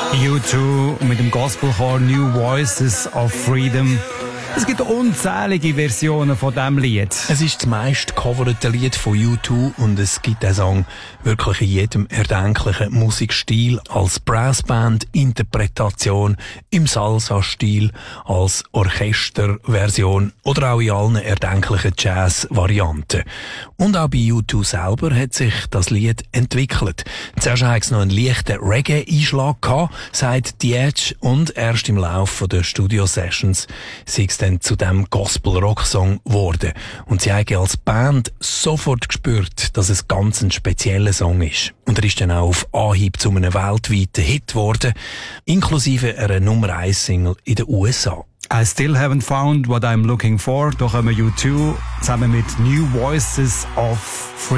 U2 mit dem Gospelchor New Voices of Freedom. Es gibt unzählige Versionen von diesem Lied. Es ist das meist gecoverte Lied von U2 und es gibt den Song wirklich in jedem erdenklichen Musikstil, als Brassband, Interpretation, im Salsa-Stil, als Orchesterversion oder auch in allen erdenklichen Jazz-Varianten. Und auch bei U2 selber hat sich das Lied entwickelt. Zuerst hat es noch einen leichten Reggae-Einschlag gehabt, sagt The Edge, und erst im Laufe der Studio-Sessions sei es dann zu dem Gospel-Rock-Song geworden. Und sie haben als Band sofort gespürt, dass es ganz ein spezieller Song ist. Und er ist dann auch auf Anhieb zu einem weltweiten Hit geworden, inklusive einer Nummer-1-Single in den USA. I still haven't found what I'm looking for. Da kommen U2 zusammen mit New Voices of Freedom.